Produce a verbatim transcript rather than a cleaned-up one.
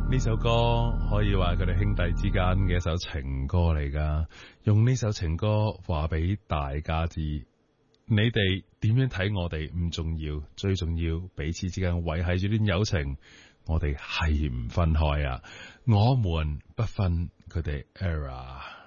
呢首歌可以話佢哋兄弟之間嘅一首情歌嚟噶，用呢首情歌話俾大家知，你哋點樣睇我哋唔重要，最重要彼此之間維繫住啲友情，我哋係唔分開啊，我們不分佢哋 era。